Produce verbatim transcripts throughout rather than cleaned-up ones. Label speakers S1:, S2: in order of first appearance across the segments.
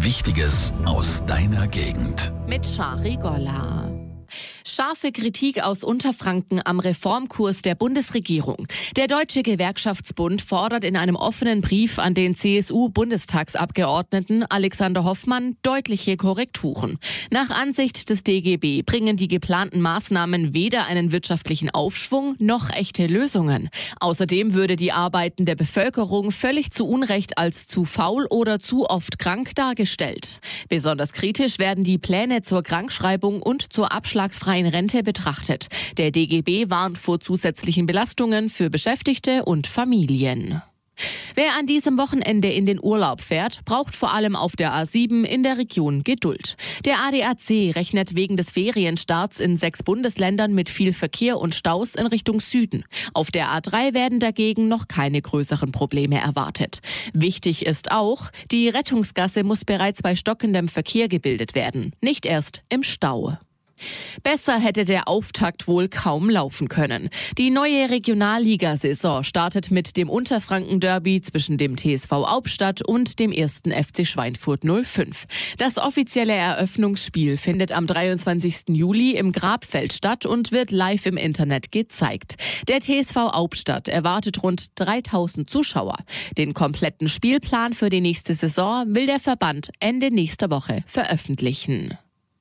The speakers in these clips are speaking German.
S1: Wichtiges aus deiner Gegend.
S2: Mit Shari Golla. Scharfe Kritik aus Unterfranken am Reformkurs der Bundesregierung. Der Deutsche Gewerkschaftsbund fordert in einem offenen Brief an den C S U-Bundestagsabgeordneten Alexander Hoffmann deutliche Korrekturen. Nach Ansicht des D G B bringen die geplanten Maßnahmen weder einen wirtschaftlichen Aufschwung noch echte Lösungen. Außerdem würde die arbeitende Bevölkerung völlig zu Unrecht als zu faul oder zu oft krank dargestellt. Besonders kritisch werden die Pläne zur Krankschreibung und zur abschlagsfreien Rente betrachtet. Der D G B warnt vor zusätzlichen Belastungen für Beschäftigte und Familien. Wer an diesem Wochenende in den Urlaub fährt, braucht vor allem auf der A sieben in der Region Geduld. Der A D A C rechnet wegen des Ferienstarts in sechs Bundesländern mit viel Verkehr und Staus in Richtung Süden. Auf der A drei werden dagegen noch keine größeren Probleme erwartet. Wichtig ist auch, die Rettungsgasse muss bereits bei stockendem Verkehr gebildet werden, nicht erst im Stau. Besser hätte der Auftakt wohl kaum laufen können. Die neue Regionalliga-Saison startet mit dem Unterfranken-Derby zwischen dem T S V Aubstadt und dem ersten F C Schweinfurt null fünf. Das offizielle Eröffnungsspiel findet am dreiundzwanzigsten Juli im Grabfeld statt und wird live im Internet gezeigt. Der T S V Aubstadt erwartet rund dreitausend Zuschauer. Den kompletten Spielplan für die nächste Saison will der Verband Ende nächster Woche veröffentlichen.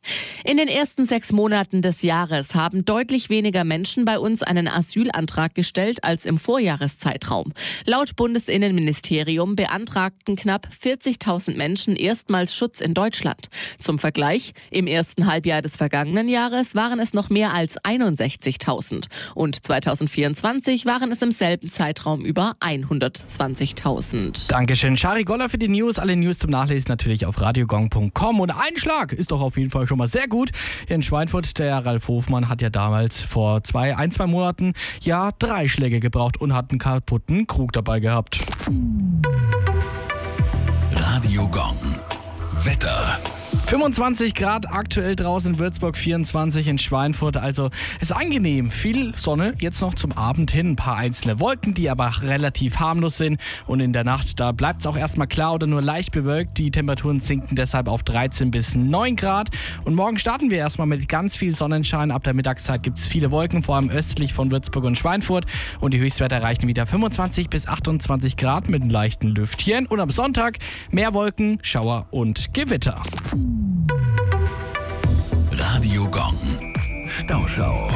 S2: In den ersten sechs Monaten des Jahres haben deutlich weniger Menschen bei uns einen Asylantrag gestellt als im Vorjahreszeitraum. Laut Bundesinnenministerium beantragten knapp vierzigtausend Menschen erstmals Schutz in Deutschland. Zum Vergleich, im ersten Halbjahr des vergangenen Jahres waren es noch mehr als einundsechzigtausend. Und zweitausendvierundzwanzig waren es im selben Zeitraum über hundertzwanzigtausend.
S3: Dankeschön, Shari Golla für die News. Alle News zum Nachlesen natürlich auf radiogong punkt com. Und ein Schlag ist doch auf jeden Fall schon mal sehr gut. Hier in Schweinfurt, der Ralf Hofmann hat ja damals vor zwei, ein, zwei Monaten ja drei Schläge gebraucht und hat einen kaputten Krug dabei gehabt.
S1: Radio Gong. Wetter.
S3: fünfundzwanzig Grad aktuell draußen in Würzburg, vierundzwanzig in Schweinfurt. Also ist angenehm. Viel Sonne, jetzt noch zum Abend hin. Ein paar einzelne Wolken, die aber relativ harmlos sind. Und in der Nacht, da bleibt es auch erstmal klar oder nur leicht bewölkt. Die Temperaturen sinken deshalb auf dreizehn bis neun Grad. Und morgen starten wir erstmal mit ganz viel Sonnenschein. Ab der Mittagszeit gibt es viele Wolken, vor allem östlich von Würzburg und Schweinfurt. Und die Höchstwerte erreichen wieder fünfundzwanzig bis achtundzwanzig Grad mit einem leichten Lüftchen. Und am Sonntag mehr Wolken, Schauer und Gewitter.
S1: Radio Gong. Stauschau.